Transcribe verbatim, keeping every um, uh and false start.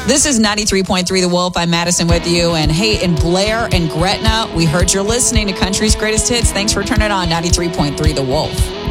This is ninety-three point three The Wolf. I'm Madison with you. And hey, in Blair and Gretna, we heard you're listening to Country's Greatest Hits. Thanks for turning on ninety-three point three The Wolf.